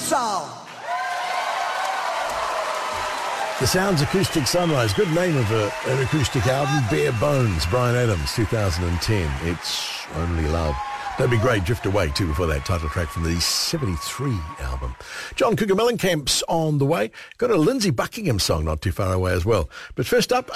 Soul. The Sounds Acoustic Sunrise, good name of an acoustic album, Bare Bones, Bryan Adams, 2010. It's Only Love. That'd be great, Drift Away too, before that title track from the 73 album. John Cougar Mellencamp's on the way. Got a Lindsey Buckingham song not too far away as well. But first up,